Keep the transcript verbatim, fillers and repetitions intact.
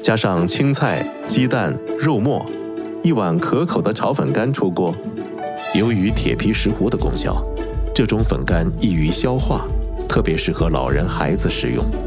加上青菜、鸡蛋、肉末，一碗可口的炒粉干出锅。由于铁皮石斛的功效，这种粉干易于消化，特别适合老人孩子食用。